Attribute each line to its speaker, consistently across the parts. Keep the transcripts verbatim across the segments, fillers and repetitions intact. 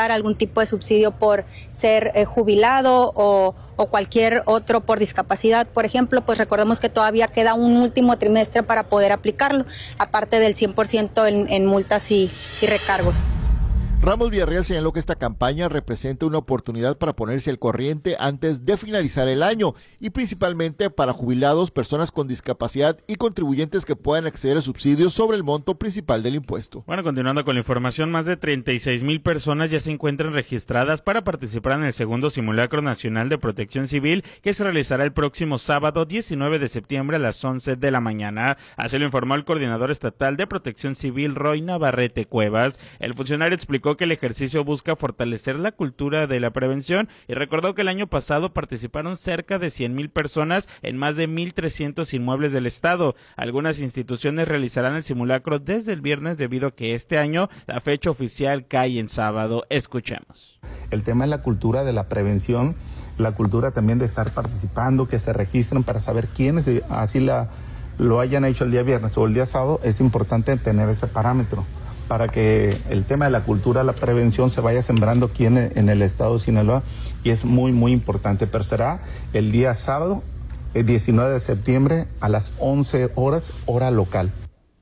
Speaker 1: solicitar algún tipo de subsidio por ser eh, jubilado o, o cualquier otro por discapacidad, por ejemplo, pues recordemos que todavía queda un último trimestre para poder aplicarlo, aparte del cien por ciento en, en multas y, y recargos.
Speaker 2: Ramos Villarreal señaló que esta campaña representa una oportunidad para ponerse al corriente antes de finalizar el año y principalmente para jubilados, personas con discapacidad y contribuyentes que puedan acceder a subsidios sobre el monto principal del impuesto.
Speaker 3: Bueno, continuando con la información, más de treinta y seis mil personas ya se encuentran registradas para participar en el segundo simulacro nacional de protección civil que se realizará el próximo sábado diecinueve de septiembre a las once de la mañana. Así lo informó el coordinador estatal de protección civil, Roy Navarrete Cuevas. El funcionario explicó que el ejercicio busca fortalecer la cultura de la prevención y recordó que el año pasado participaron cerca de cien mil personas en más de mil trescientos inmuebles del estado. Algunas instituciones realizarán el simulacro desde el viernes debido a que este año la fecha oficial cae en sábado. Escuchemos.
Speaker 4: El tema es la cultura de la prevención, la cultura también de estar participando, que se registren para saber quiénes, así la, lo hayan hecho el día viernes o el día sábado. Es importante tener ese parámetro para que el tema de la cultura, la prevención se vaya sembrando aquí en, en el estado de Sinaloa, y es muy, muy importante. Pero será el día sábado, el diecinueve de septiembre, a las once horas, hora local.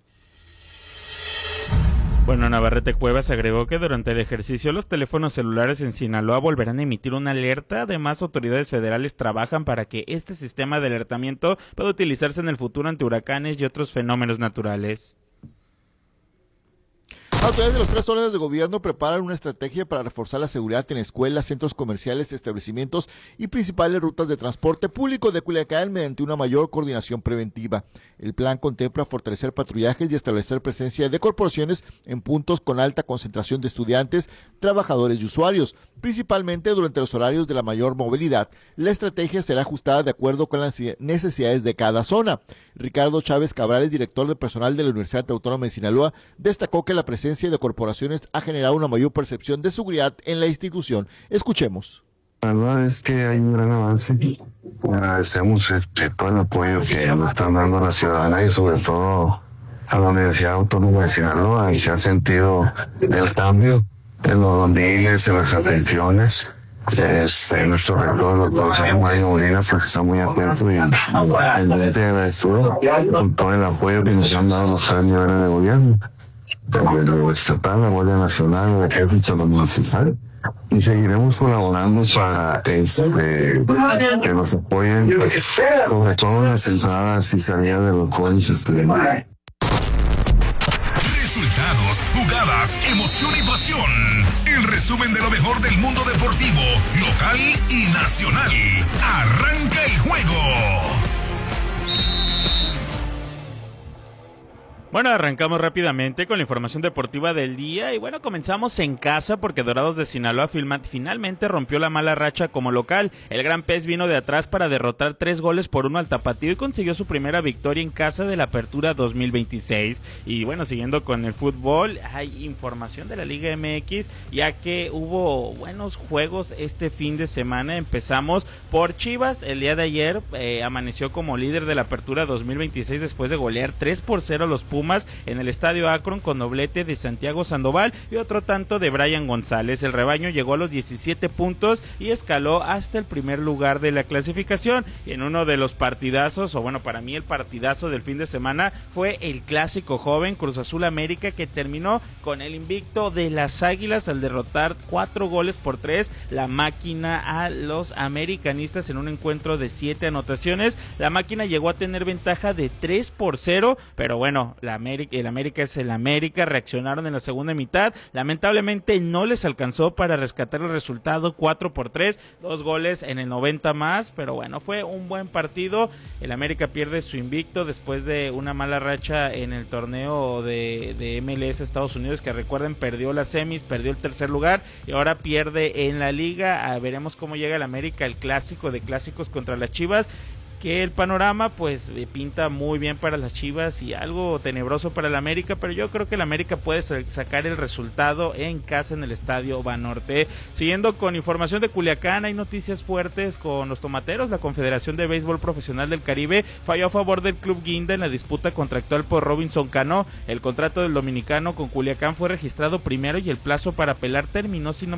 Speaker 3: Bueno, Navarrete Cuevas agregó que durante el ejercicio los teléfonos celulares en Sinaloa volverán a emitir una alerta. Además, autoridades federales trabajan para que este sistema de alertamiento pueda utilizarse en el futuro ante huracanes y otros fenómenos naturales.
Speaker 2: Autoridades de los tres órdenes de gobierno preparan una estrategia para reforzar la seguridad en escuelas, centros comerciales, establecimientos y principales rutas de transporte público de Culiacán mediante una mayor coordinación preventiva. El plan contempla fortalecer patrullajes y establecer presencia de corporaciones en puntos con alta concentración de estudiantes, trabajadores y usuarios, principalmente durante los horarios de la mayor movilidad. La estrategia será ajustada de acuerdo con las necesidades de cada zona. Ricardo Chávez Cabrales, director de personal de la Universidad Autónoma de Sinaloa, destacó que la presencia de corporaciones ha generado una mayor percepción de seguridad en la institución. Escuchemos.
Speaker 5: La verdad es que hay un gran avance. Agradecemos este, todo el apoyo que nos están dando a la ciudadana y sobre todo a la Universidad Autónoma de Sinaloa, y se ha sentido el cambio en los domingos, en las atenciones. Este, nuestro rector, el doctor Mario Molina, pues está muy atento y pendiente de la estudia con todo el apoyo que nos han dado los tres niveles de gobierno, el estatal, la Guardia Nacional, el Ejército Municipal, y seguiremos colaborando para este, que nos apoyen, pues, sobre todo en las entradas y salidas de los jóvenes estudiantes.
Speaker 6: Resultados, jugadas, emoción y pasión. El resumen de lo mejor del mundo deportivo, local y nacional. Arranca el juego.
Speaker 3: Bueno, arrancamos rápidamente con la información deportiva del día y bueno, comenzamos en casa porque Dorados de Sinaloa finalmente rompió la mala racha como local. El Gran Pez vino de atrás para derrotar tres goles por uno al Tapatío y consiguió su primera victoria en casa de la Apertura dos mil veintiséis. Y bueno, siguiendo con el fútbol, hay información de la Liga M X ya que hubo buenos juegos este fin de semana. Empezamos por Chivas, el día de ayer eh, amaneció como líder de la Apertura dos mil veintiséis después de golear tres por cero a los Pumas en el Estadio Akron con doblete de Santiago Sandoval y otro tanto de Brian González. El rebaño llegó a los diecisiete puntos y escaló hasta el primer lugar de la clasificación. Y en uno de los partidazos, o bueno, para mí el partidazo del fin de semana fue el clásico joven Cruz Azul América, que terminó con el invicto de las Águilas al derrotar cuatro goles por tres la máquina a los americanistas en un encuentro de siete anotaciones. La máquina llegó a tener ventaja de tres por cero, pero bueno, la América, el América es el América, reaccionaron en la segunda mitad, lamentablemente no les alcanzó para rescatar el resultado, cuatro por tres, dos goles en el noventa más, pero bueno, fue un buen partido. El América pierde su invicto después de una mala racha en el torneo de, de M L S Estados Unidos, que recuerden, perdió las semis, perdió el tercer lugar y ahora pierde en la liga. Ah, veremos cómo llega el América al clásico de clásicos contra las Chivas, que el panorama pues pinta muy bien para las Chivas y algo tenebroso para el América, pero yo creo que el América puede sacar el resultado en casa en el Estadio Banorte. Siguiendo con información de Culiacán, hay noticias fuertes con los tomateros. La Confederación de Béisbol Profesional del Caribe falló a favor del Club Guinda en la disputa contractual por Robinson Cano. El contrato del dominicano con Culiacán fue registrado primero y el plazo para apelar terminó sin